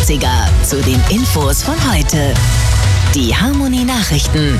80er zu den Infos von heute. Die Harmony Nachrichten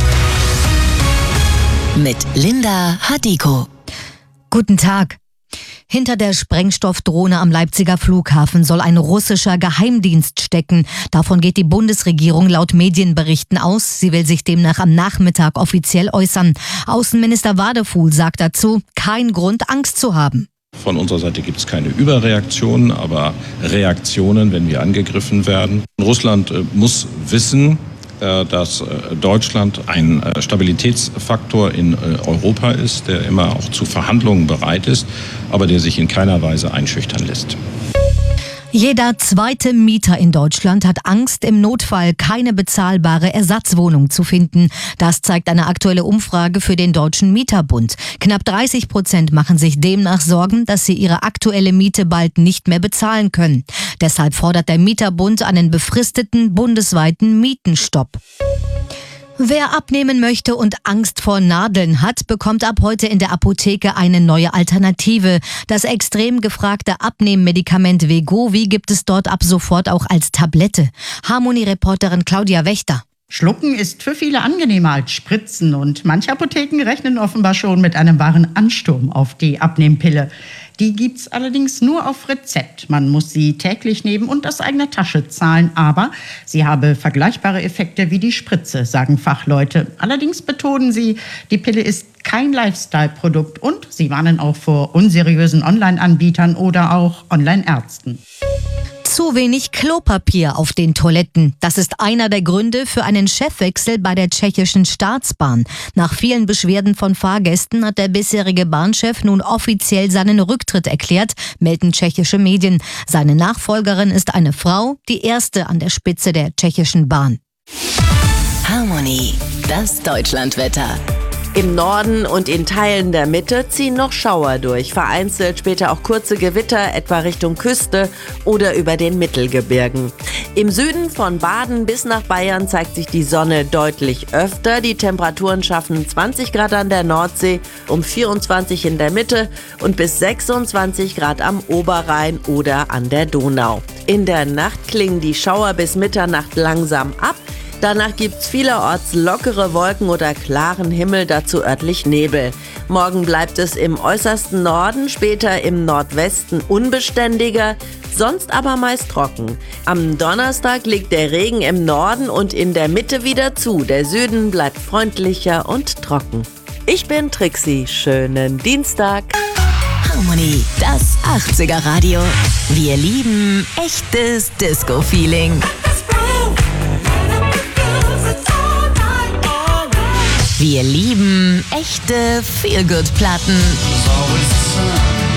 mit Linda Hadiko. Guten Tag. Hinter der Sprengstoffdrohne am Leipziger Flughafen soll ein russischer Geheimdienst stecken. Davon geht die Bundesregierung laut Medienberichten aus. Sie will sich demnach am Nachmittag offiziell äußern. Außenminister Wadefuhl sagt dazu, kein Grund, Angst zu haben. Von unserer Seite gibt es keine Überreaktionen, aber Reaktionen, wenn wir angegriffen werden. Russland muss wissen, dass Deutschland ein Stabilitätsfaktor in Europa ist, der immer auch zu Verhandlungen bereit ist, aber der sich in keiner Weise einschüchtern lässt. Jeder zweite Mieter in Deutschland hat Angst, im Notfall keine bezahlbare Ersatzwohnung zu finden. Das zeigt eine aktuelle Umfrage für den Deutschen Mieterbund. Knapp 30% machen sich demnach Sorgen, dass sie ihre aktuelle Miete bald nicht mehr bezahlen können. Deshalb fordert der Mieterbund einen befristeten bundesweiten Mietenstopp. Wer abnehmen möchte und Angst vor Nadeln hat, bekommt ab heute in der Apotheke eine neue Alternative. Das extrem gefragte Abnehmmedikament Wegovy gibt es dort ab sofort auch als Tablette. Harmony-Reporterin Claudia Wächter. Schlucken ist für viele angenehmer als Spritzen und manche Apotheken rechnen offenbar schon mit einem wahren Ansturm auf die Abnehmpille. Die gibt's allerdings nur auf Rezept. Man muss sie täglich nehmen und aus eigener Tasche zahlen. Aber sie habe vergleichbare Effekte wie die Spritze, sagen Fachleute. Allerdings betonen sie, die Pille ist kein Lifestyle-Produkt und sie warnen auch vor unseriösen Online-Anbietern oder auch Online-Ärzten. Zu wenig Klopapier auf den Toiletten. Das ist einer der Gründe für einen Chefwechsel bei der tschechischen Staatsbahn. Nach vielen Beschwerden von Fahrgästen hat der bisherige Bahnchef nun offiziell seinen Rücktritt erklärt, melden tschechische Medien. Seine Nachfolgerin ist eine Frau, die erste an der Spitze der tschechischen Bahn. Harmony, das Deutschlandwetter. Im Norden und in Teilen der Mitte ziehen noch Schauer durch. Vereinzelt später auch kurze Gewitter, etwa Richtung Küste oder über den Mittelgebirgen. Im Süden von Baden bis nach Bayern zeigt sich die Sonne deutlich öfter. Die Temperaturen schaffen 20 Grad an der Nordsee, um 24 in der Mitte und bis 26 Grad am Oberrhein oder an der Donau. In der Nacht klingen die Schauer bis Mitternacht langsam ab. Danach gibt's vielerorts lockere Wolken oder klaren Himmel, dazu örtlich Nebel. Morgen bleibt es im äußersten Norden, später im Nordwesten unbeständiger, sonst aber meist trocken. Am Donnerstag legt der Regen im Norden und in der Mitte wieder zu. Der Süden bleibt freundlicher und trocken. Ich bin Trixie. Schönen Dienstag. Harmony, das 80er Radio. Wir lieben echtes Disco-Feeling. Wir lieben echte Feel-Good-Platten.